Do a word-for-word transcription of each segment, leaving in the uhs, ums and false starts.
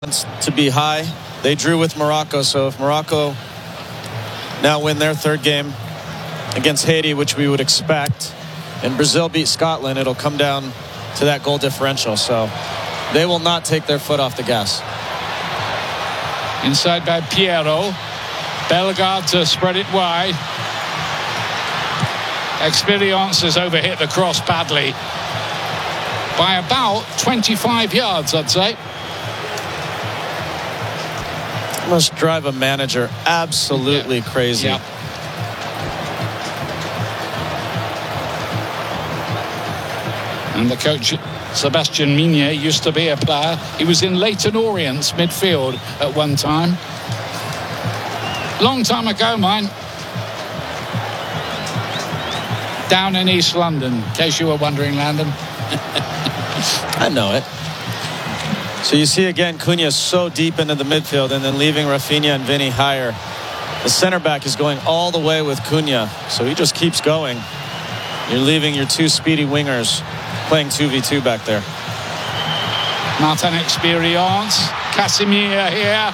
to be high. They drew with Morocco, so if Morocco now win their third game against Haiti, which we would expect, and Brazil beat Scotland, it'll come down to that goal differential. So they will not take their foot off the gas. Inside by Piero. Bellegarde to spread it wide. Experience has overhit the cross badly by about twenty-five yards, I'd say. Must drive a manager absolutely yeah. crazy. Yeah. And the coach, Sebastian Mignet, used to be a player. He was in Leyton Orient's midfield at one time. Long time ago, mine. Down in East London, in case you were wondering, Landon. I know it. So you see again, Cunha so deep into the midfield and then leaving Rafinha and Vinny higher. The center back is going all the way with Cunha, so he just keeps going. You're leaving your two speedy wingers playing two v two back there. Martin Experience. Casemiro here.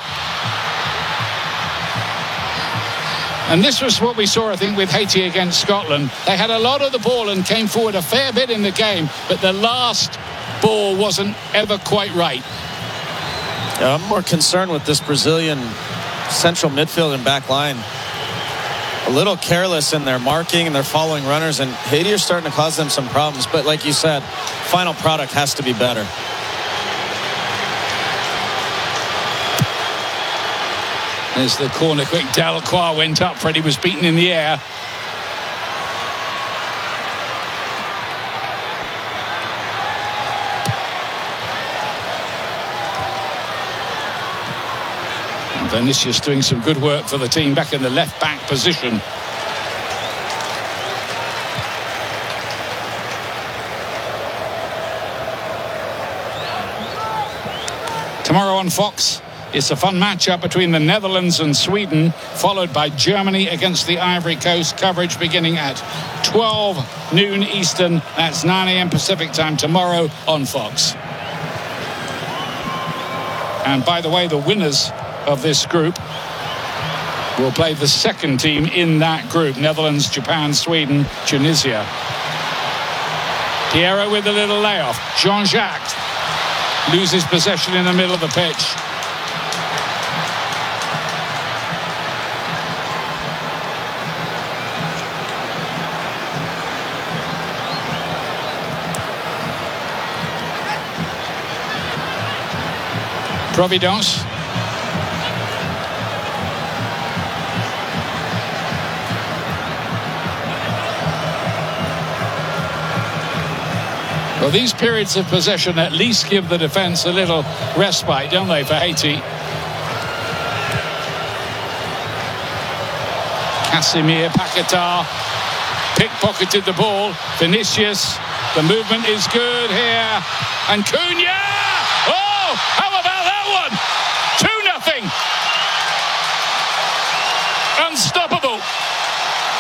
And this was what we saw, I think, with Haiti against Scotland. They had a lot of the ball and came forward a fair bit in the game, but the last ball wasn't ever quite right. Yeah, I'm more concerned with this Brazilian central midfield and back line. A little careless in their marking and their following runners, and Haiti are starting to cause them some problems. But like you said, final product has to be better. There's the corner quick. Delacroix went up. Freddie was beaten in the air. And Vinicius doing some good work for the team back in the left back position. Tomorrow on Fox, it's a fun matchup between the Netherlands and Sweden, followed by Germany against the Ivory Coast. Coverage beginning at twelve noon Eastern. That's nine a.m. Pacific time tomorrow on Fox. And by the way, the winners of this group will play the second team in that group. Netherlands, Japan, Sweden, Tunisia. Piero with a little layoff. Jean-Jacques loses possession in the middle of the pitch. Providence. Well, these periods of possession at least give the defence a little respite, don't they, for Haiti? Casemiro, Paquetá pickpocketed the ball. Vinicius, the movement is good here. And Cunha! Oh!